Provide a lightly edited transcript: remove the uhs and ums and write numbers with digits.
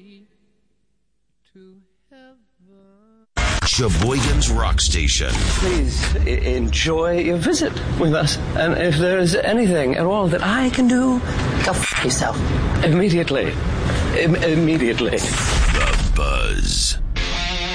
Sheboygan's Rock Station. Please enjoy your visit with us. And if there's anything at all that I can do, go f*** yourself. Immediately. Immediately. The Buzz.